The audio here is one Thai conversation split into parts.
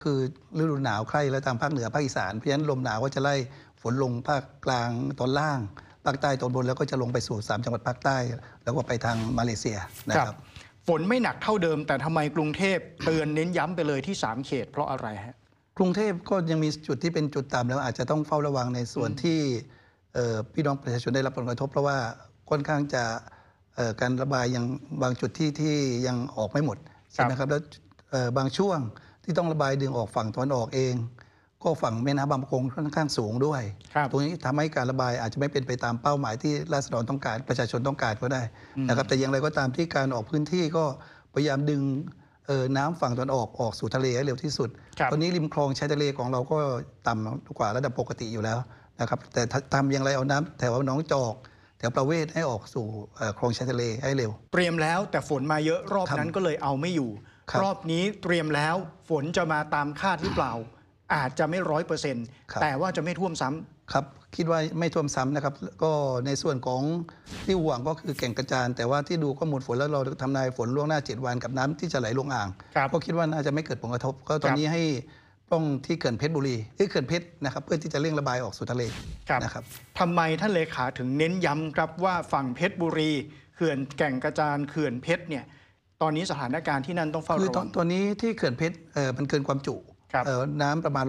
คือฤดูหนาวใกล้แล้วทางภาคเหนือภาคอีสานเพราะฉะนั้นลมหนาวก็จะไล่ฝนลงภาคกลางตอนล่างภาคใต้ตอนบนแล้วก็จะลงไปสู่3จังหวัดภาคใต้แล้วก็ไปทางมาเลเซียนะครับฝนไม่หนักเท่าเดิมแต่ทำไมกรุงเทพเตือนเน้นย้ำไปเลยที่3เขตเพราะอะไรฮะกรุงเทพก็ยังมีจุดที่เป็นจุดต่ำแล้วอาจจะต้องเฝ้าระวังในส่วนที่พี่น้องประชาชนได้รับผลกระทบเพราะว่าค่อนข้างจะการระบายยังบางจุดที่ยังออกไม่หมดใช่ไหมครับแล้วบางช่วงที่ต้องระบายดึงออกฝั่งตะวันออกเองก็ฝั่งแม่น้ำบางประกงค่อนข้างสูงด้วยตรงนี้ทำให้การระบายอาจจะไม่เป็นไปตามเป้าหมายที่ราษฎรต้องการประชาชนต้องการก็ได้นะครับแต่อย่างไรก็ตามที่การออกพื้นที่ก็พยายามดึงน้ำฝั่งตะวันออกสู่ทะเลให้เร็วที่สุดตอนนี้ริมคลองชายทะเลของเราก็ต่ำกว่าระดับปกติอยู่แล้วนะครับแต่ทำอย่างไรเอาน้ำแถวหนองจอกแถวประเวศให้ออกสู่คลองชายทะเลให้เร็วเตรียมแล้วแต่ฝนมาเยอะรอบนั้นก็เลยเอาไม่อยู่รอบนี้เตรียมแล้วฝนจะมาตามคาดหรือเปล่าอาจจะไม่100%แต่ว่าจะไม่ท่วมซ้ำครับคิดว่าไม่ท่วมซ้ำนะครับก็ในส่วนของที่ห่วงก็คือแก่งกระจานแต่ว่าที่ดูข้อมูลฝนแล้วเราทำนายฝนล่วงหน้า7 วันกับน้ำที่จะไหลลงอ่างก็คิดว่าน่าจะไม่เกิดผลกระทบก็ตอนนี้ให้ป้องที่เขื่อนเพชรบุรีเขื่อนเพชรนะครับเพื่อที่จะเร่งระบายออกสู่ทะเลนะครับทำไมท่านเลขาถึงเน้นย้ำครับว่าฝั่งเพชรบุรีเขื่อนแก่งกระจานเขื่อนเพชรเนี่ยตอนนี้สถานการณ์ที่นั่นต้องเฝ้าระวังคือตอนนี้ที่เขื่อนเพชรมันเกินความจุน้ำประมาณ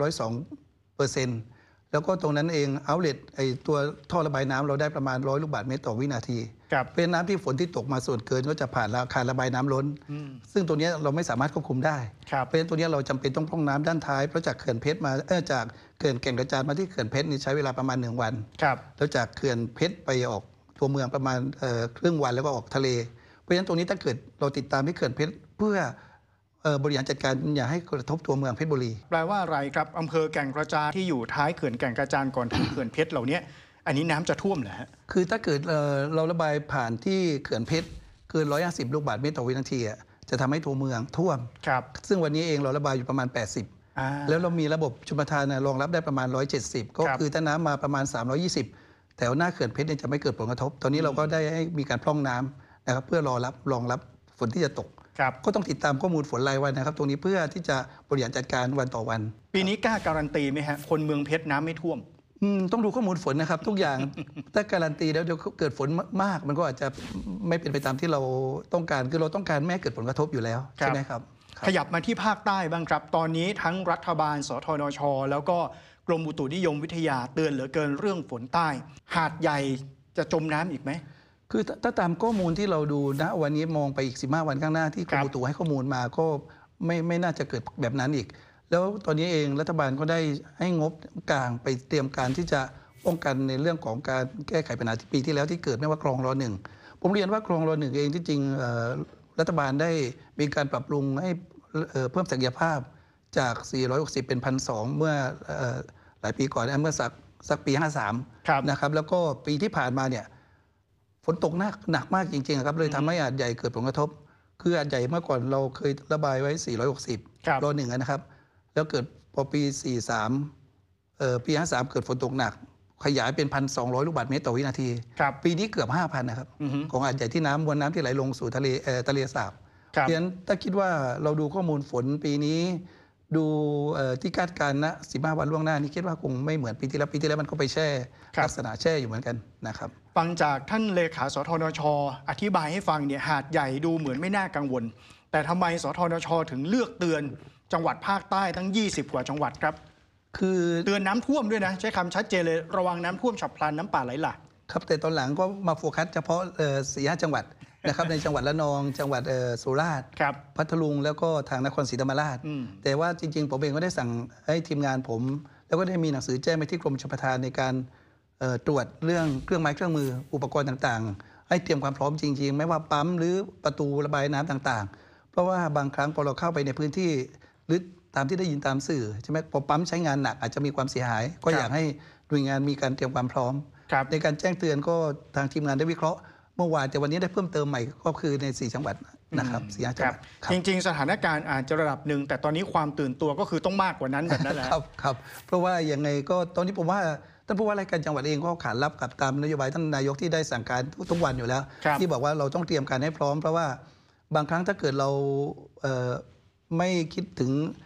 102%แล้วก็ตรงนั้นเองเอาท์เลทตัวท่อระบายน้ำเราได้ประมาณ100 ลูกบาศก์เมตรต่อวินาทีเป็นน้ำที่ฝนที่ตกมาส่วนเกินก็จะผ่านคานระบายน้ำล้นซึ่งตัวนี้เราไม่สามารถควบคุมได้เพราะฉะนั้นตัวนี้เราจำเป็นต้องพร่องน้ำด้านท้ายเพราะจากเขื่อนเพชรมาจากเขื่อนแก่งกระจานมาที่เขื่อนเพชรนี่ใช้เวลาประมาณ1 วันแล้วจากเขื่อนเพชรไปออกตัวเมืองประมาณครึ่งวันแล้วก็ออกทะเลเพราะฉะนั้นตรงนี้ถ้าเกิดเราติดตามที่เขื่อนเพชรเพื่อบริหารจัดการอย่าให้กระทบตัวเมืองเพชรบุรีแปลว่าอะไรครับอำเภอแก่งกระจานที่อยู่ท้ายเขื่อนแก่งกระจานก่อนถึงเขื่อนเพชรเหล่านี้อันนี้น้ำจะท่วมเหรอฮะคือถ้าเกิดเราระบายผ่านที่เขื่อนเพชรเกิน150 ลูกบาศก์เมตรต่อวินาทีจะทำให้ตัวเมืองท่วมซึ่งวันนี้เองเราระบายอยู่ประมาณ80แล้วเรามีระบบชลประทานรองรับได้ประมาณ170ก็คือถ้าน้ำมาประมาณ320แถวหน้าเขื่อนเพชรจะไม่เกิดผลกระทบตอนนี้เราก็ได้ให้มีการพร่องน้ำนะครับเพื่อรองรับฝนที่จะตกก็ต้องติดตามข้อมูลฝนรายวันนะครับตรงนี้เพื่อที่จะบริหารจัดการวันต่อวันปีนี้กล้าการันตีไหมฮะคนเมืองเพชรน้ำไม่ท่วมต้องดูข้อมูลฝนนะครับทุกอย่างถ้าการันตีแล้วเดี๋ยวเกิดฝนมากมันก็อาจจะไม่เป็นไปตามที่เราต้องการคือเราต้องการไม่ให้เกิดผลกระทบอยู่แล้วใช่ไหมครับขยับมาที่ภาคใต้บ้างครับตอนนี้ทั้งรัฐบาลสทนชแล้วก็กรมอุตุนิยมวิทยาเตือนเหลือเกินเรื่องฝนใต้หาดใหญ่จะจมน้ำอีกไหมคือถ้าตามข้อมูลที่เราดูนะวันนี้มองไปอีก15 วันข้างหน้าที่กรมอุตุให้ข้อมูลมาก็ไม่น่าจะเกิดแบบนั้นอีกแล้วตอนนี้เองรัฐบาลก็ได้ให้งบกลางไปเตรียมการที่จะป้องกันในเรื่องของการแก้ไขปัญหาที่ปีที่แล้วที่เกิดไม่ว่าคลองร.1ผมเรียนว่าคลองร.1เองที่จริงรัฐบาลได้มีการปรับปรุงให้เพิ่มศักยภาพจาก460เป็น1,200เมื่อหลายปีก่อนเมื่อสักปี53นะครับแล้วก็ปีที่ผ่านมาเนี่ยฝนตกหนักมากจริงๆครับเลยทำให้หาดใหญ่เกิดผลกระทบคือหาดใหญ่เมื่อก่อนเราเคยระบายไว้460ร.1นะครับแล้วเกิดพอปี43ปี53เกิดฝนตกหนักขยายเป็น1,200 ลูกบาศก์เมตรต่อวินาทีปีนี้เกือบ 5,000 นะครับของหาดใหญ่ที่มวลน้ำที่ไหลลงสู่ทะเลสาบเพราะฉะนั้นถ้าคิดว่าเราดูข้อมูลฝนปีนี้ดูที่คาดการณ์นะ15 วันล่วงหน้านี่คิดว่าคงไม่เหมือนปีที่แล้วมันก็ไปแช่ลักษณะแช่อยู่เหมือนกันนะครับฟังจากท่านเลขาสทนชอธิบายให้ฟังเนี่ยหาดใหญ่ดูเหมือนไม่น่ากังวลแต่ทำไมสทนชถึงเลือกเตือนจังหวัดภาคใต้ทั้ง20 กว่าจังหวัดครับคือเตือนน้ำท่วมด้วยนะใช้คำชัดเจนเลยระวังน้ำท่วมฉับพลันน้ำป่าไหลหลากครับแต่ตอนหลังก็มาโฟกัสเฉพาะ4-5 จังหวัดนะครับในจังหวัดระนองจังหวัดสุราษฎร์พัทลุงแล้วก็ทางนครศรีธรรมราชแต่ว่าจริงๆผมเองก็ได้สั่งให้ทีมงานผมแล้วก็ได้มีหนังสือแจ้งไปที่กรมชลประทานในการตรวจเรื่องเครื่องไม้เครื่องมืออุปกรณ์ต่างๆให้เตรียมความพร้อมจริงๆไม่ว่าปั๊มหรือประตูระบายน้ำต่างๆเพราะว่าบางครั้งพอเราเข้าไปในพื้นที่หรือตามที่ได้ยินตามสื่อใช่ไหมพอปั๊มใช้งานหนักอาจจะมีความเสียหายก็อยากให้หน่วยงานมีการเตรียมความพร้อมในการแจ้งเตือนก็ทางทีมงานได้วิเคราะห์เมื่อวานแต่วันนี้ได้เพิ่มเติมใหม่ก็คือใน4 จังหวัดนะครับ4 จังหวัดจริงๆสถานการณ์อาจจะระดับหนึ่งแต่ตอนนี้ความตื่นตัวก็คือต้องมากกว่านั้นแบบนั้นแหละครับเพราะว่ายังไงก็ตอนนี้ผมว่าท่านผู้ว่าราชการจังหวัดเองก็ขานรับกับตามนโยบายท่านนายกที่ได้สั่งการทุกวันอยู่แล้วที่บอกว่าเราต้องเตรียมการให้พร้อมเพราะว่าบางครั้งถ้าเกิดเราไม่คิดถึง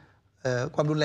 ความรุนแรง